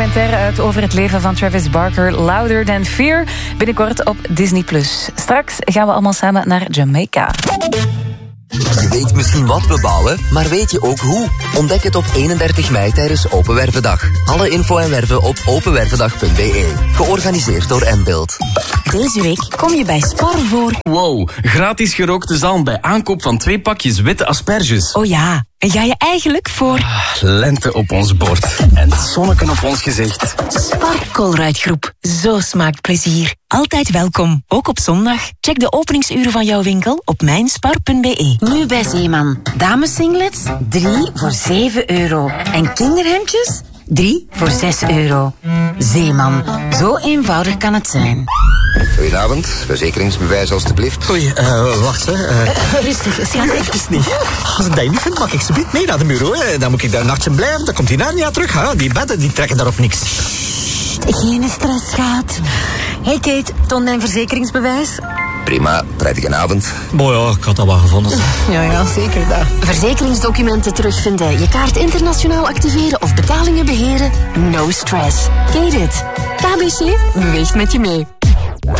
documentaire uit over het leven van Travis Barker, Louder Than Fear, binnenkort op Disney+. Straks gaan we allemaal samen naar Jamaica. Je weet misschien wat we bouwen, maar weet je ook hoe? Ontdek het op 31 mei tijdens Open Wervendag. Alle info en werven op openwervendag.be. Georganiseerd door Mbuild. Deze week kom je bij Spar voor... Wow, gratis gerookte zalm bij aankoop van 2 pakjes witte asperges. Oh ja, en ga je eigenlijk voor... Lente op ons bord en zonneken op ons gezicht. Spar Colruyt-groep. Zo smaakt plezier. Altijd welkom, ook op zondag. Check de openingsuren van jouw winkel op mijnspar.be. Nu bij Zeeman. Damesinglets 3 voor 7 euro. En kinderhemdjes 3 voor 6 euro. Zeeman. Zo eenvoudig kan het zijn. Goedenavond, verzekeringsbewijs alstublieft. Oei, wacht hè. Rustig, schat. Even niet. Als ik dat niet vind, mag ik ze mee naar de bureau. Hè. Dan moet ik daar een nachtje blijven, dan komt die na niet terug. Hè. Die bedden die trekken daar op niks. Geen stress, schat. Hey Kate, toon mijn verzekeringsbewijs. Prima, prettige avond. Boy, ja, ik had dat wel gevonden. Ja, zeker dat. Verzekeringsdocumenten terugvinden, je kaart internationaal activeren of betalingen beheren. No stress. Kate it. KBC beweegt met je mee.